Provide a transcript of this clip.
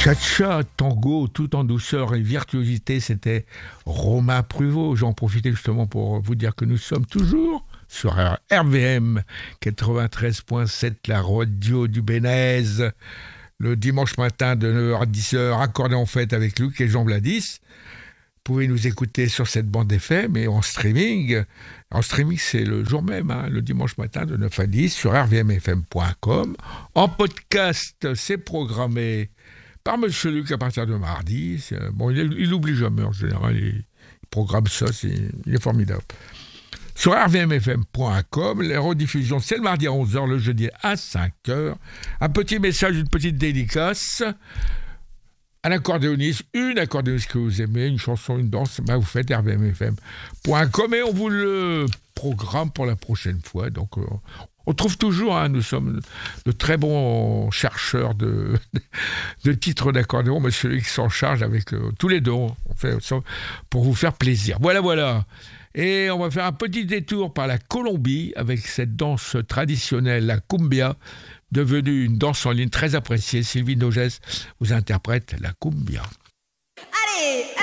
Cha-cha, tango, tout en douceur et virtuosité, c'était Romain Pruvot. J'en profitais justement pour vous dire que nous sommes toujours sur RVM 93.7, la radio du Bénez, le dimanche matin de 9h à 10h, accordé en fête avec Luc et Jean Bladis. Vous pouvez nous écouter sur cette bande FM, mais en streaming. En streaming, c'est le jour même, le dimanche matin de 9 à 10 sur rvmfm.com. En podcast, c'est programmé par Monsieur Luc à partir de mardi. Bon, il n'oublie jamais en général, il programme ça, il est formidable. Sur rvmfm.com, les rediffusions, c'est le mardi à 11h, le jeudi à 5h. Un petit message, une petite dédicace. Un accordéoniste, une accordéoniste que vous aimez, une chanson, une danse, vous faites rvmfm.com et on vous le programme pour la prochaine fois. Donc, on trouve toujours, nous sommes de très bons chercheurs de titres d'accordéon, mais celui qui s'en charge avec tous les dons, on fait ça pour vous faire plaisir. Voilà. Et on va faire un petit détour par la Colombie avec cette danse traditionnelle, la cumbia, devenue une danse en ligne très appréciée. Sylvie Nogès vous interprète la cumbia. Allez